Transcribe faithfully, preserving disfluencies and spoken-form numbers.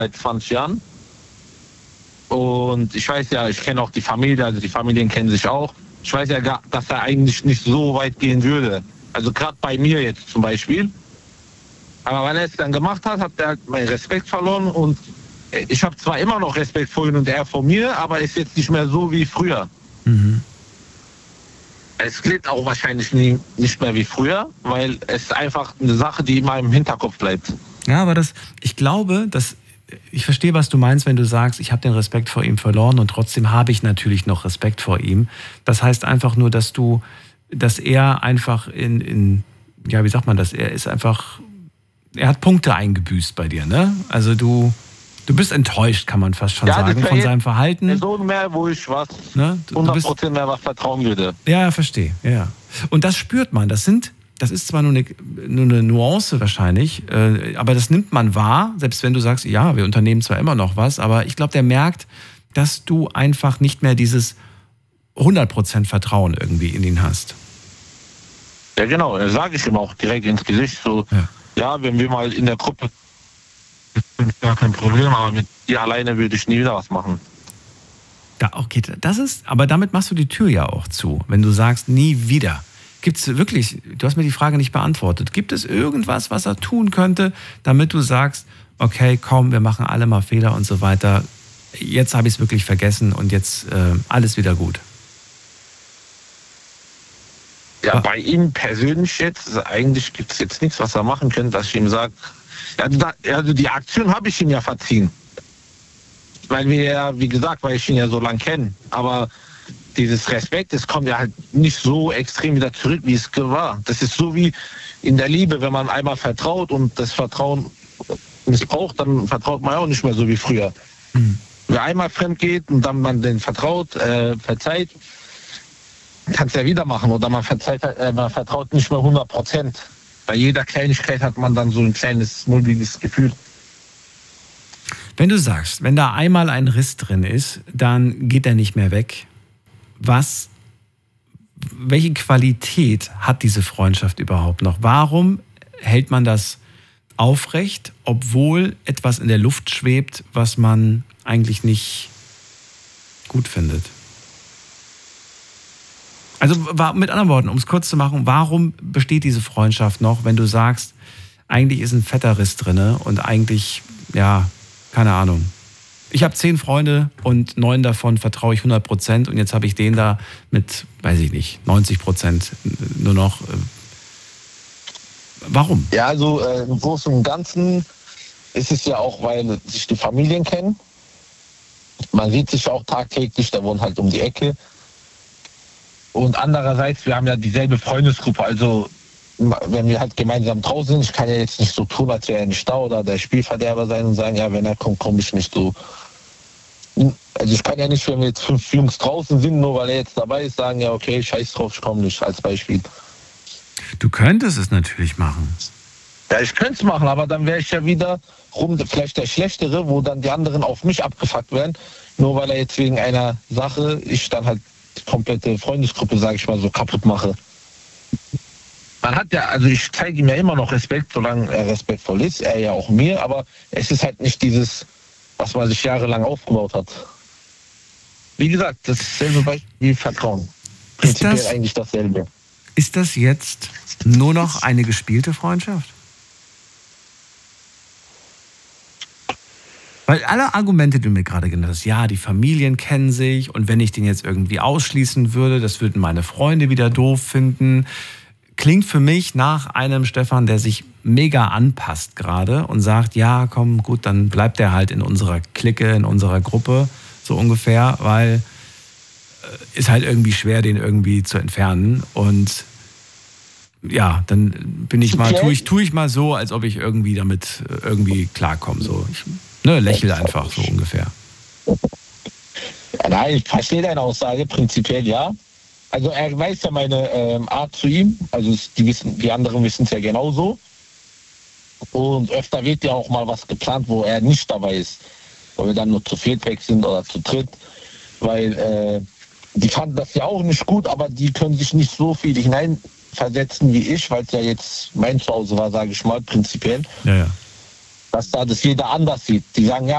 seit zwanzig Jahren. Und ich weiß ja, ich kenne auch die Familie, also die Familien kennen sich auch. Ich weiß ja, gar, dass er eigentlich nicht so weit gehen würde. Also gerade bei mir jetzt zum Beispiel. Aber weil er es dann gemacht hat, hat er meinen Respekt verloren. Und ich habe zwar immer noch Respekt vor ihm und er vor mir, aber ist jetzt nicht mehr so wie früher. Mhm. Es geht auch wahrscheinlich nie, nicht mehr wie früher, weil es ist einfach eine Sache, die immer im Hinterkopf bleibt. Ja, aber das, ich glaube, dass ich verstehe, was du meinst, wenn du sagst, ich habe den Respekt vor ihm verloren und trotzdem habe ich natürlich noch Respekt vor ihm. Das heißt einfach nur, dass du, dass er einfach in, in ja, wie sagt man das? Er ist einfach, er hat Punkte eingebüßt bei dir, ne? Also du, du bist enttäuscht, kann man fast schon ja, sagen, von seinem Verhalten. Person mehr, wo ich was, ne? hundert Prozent mehr was vertrauen würde. Ja, verstehe, ja. Und das spürt man. Das sind Das ist zwar nur eine, nur eine Nuance wahrscheinlich, äh, aber das nimmt man wahr, selbst wenn du sagst, ja, wir unternehmen zwar immer noch was, aber ich glaube, der merkt, dass du einfach nicht mehr dieses hundert Prozent Vertrauen irgendwie in ihn hast. Ja genau, das sage ich ihm auch direkt ins Gesicht, so, ja, ja wenn wir mal in der Gruppe, ist gar kein Problem, aber mit dir alleine würde ich nie wieder was machen. Da, okay, das ist, aber damit machst du die Tür ja auch zu, wenn du sagst, nie wieder. Gibt es wirklich, du hast mir die Frage nicht beantwortet, gibt es irgendwas, was er tun könnte, damit du sagst, okay, komm, wir machen alle mal Fehler und so weiter, jetzt habe ich es wirklich vergessen und jetzt äh, alles wieder gut? Ja, bei ihm persönlich jetzt, eigentlich gibt es jetzt nichts, was er machen könnte, dass ich ihm sage, ja, also die Aktion habe ich ihm ja verziehen. Weil wir ja, wie gesagt, weil ich ihn ja so lange kenne, aber dieses Respekt, das kommt ja halt nicht so extrem wieder zurück, wie es war. Das ist so wie in der Liebe, wenn man einmal vertraut und das Vertrauen missbraucht, dann vertraut man auch nicht mehr so wie früher. Mhm. Wer einmal fremd geht und dann man den vertraut, äh, verzeiht, kann es ja wieder machen. Oder man, verzeiht, äh, man vertraut nicht mehr hundert Prozent. Bei jeder Kleinigkeit hat man dann so ein kleines, mulmiges Gefühl. Wenn du sagst, wenn da einmal ein Riss drin ist, dann geht er nicht mehr weg. Was, welche Qualität hat diese Freundschaft überhaupt noch? Warum hält man das aufrecht, obwohl etwas in der Luft schwebt, was man eigentlich nicht gut findet? Also mit anderen Worten, um es kurz zu machen, warum besteht diese Freundschaft noch, wenn du sagst, eigentlich ist ein fetter Riss drin und eigentlich, ja, keine Ahnung. Ich habe zehn Freunde und neun davon vertraue ich hundert Prozent und jetzt habe ich den da mit, weiß ich nicht, neunzig Prozent nur noch. Warum? Ja, also äh, im Großen und Ganzen ist es ja auch, weil sich die Familien kennen. Man sieht sich auch tagtäglich, der wohnt halt um die Ecke. Und andererseits, wir haben ja dieselbe Freundesgruppe, also wenn wir halt gemeinsam draußen sind, ich kann ja jetzt nicht so tun, als wäre er nicht da oder der Spielverderber sein und sagen, ja, wenn er kommt, komme ich nicht so. Also ich kann ja nicht, wenn wir jetzt fünf Jungs draußen sind, nur weil er jetzt dabei ist, sagen, ja, okay, scheiß drauf, ich komme nicht, als Beispiel. Du könntest es natürlich machen. Ja, ich könnte es machen, aber dann wäre ich ja wieder rum, vielleicht der Schlechtere, wo dann die anderen auf mich abgefuckt werden, nur weil er jetzt wegen einer Sache, ich dann halt die komplette Freundesgruppe, sage ich mal, so kaputt mache. Man hat ja, also ich zeige ihm ja immer noch Respekt, solange er respektvoll ist, er ja auch mir, aber es ist halt nicht dieses, was man sich jahrelang aufgebaut hat. Wie gesagt, dasselbe Beispiel wie Vertrauen. Prinzipiell ist das, eigentlich dasselbe. Ist das jetzt nur noch eine gespielte Freundschaft? Weil alle Argumente, die du mir gerade genannt hast, ja, die Familien kennen sich und wenn ich den jetzt irgendwie ausschließen würde, das würden meine Freunde wieder doof finden. Klingt für mich nach einem Stefan, der sich mega anpasst gerade und sagt, ja, komm, gut, dann bleibt er halt in unserer Clique, in unserer Gruppe, so ungefähr, weil äh, ist halt irgendwie schwer, den irgendwie zu entfernen. Und ja, dann bin ich mal, tue ich, tue ich mal so, als ob ich irgendwie damit irgendwie klarkomme. So, ich ne, lächle einfach so ungefähr. Ja, nein, ich verstehe deine Aussage, prinzipiell ja. Also er weiß ja meine ähm, Art zu ihm, also die, wissen, die anderen wissen es ja genauso. Und öfter wird ja auch mal was geplant, wo er nicht dabei ist. Wo wir dann nur zu viert weg sind oder zu dritt. Weil äh, die fanden das ja auch nicht gut, aber die können sich nicht so viel hineinversetzen wie ich, weil es ja jetzt mein Zuhause war, sage ich mal, prinzipiell. Ja, ja. dass da das jeder anders sieht. Die sagen, ja,